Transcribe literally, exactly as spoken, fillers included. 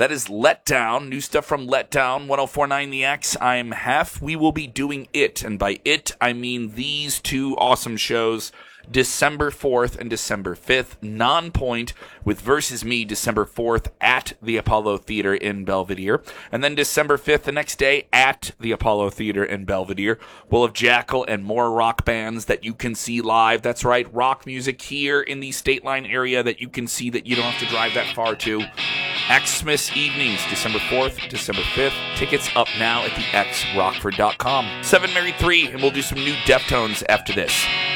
That is Let Down, new stuff from Let Down, ten forty-nine The X. I'm Hef. We will be doing it, and by it, I mean these two awesome shows, December fourth and December fifth. Nonpoint with Versus Me, December fourth at the Apollo Theater in Belvedere. And then December fifth, the next day, at the Apollo Theater in Belvedere. We'll have Jackal and more rock bands that you can see live. That's right, rock music here in the State Line area that you can see that you don't have to drive that far to. Xmas Evenings, December fourth, December fifth. Tickets up now at the x rockford dot com. seven Married three, and we'll do some new Deftones after this.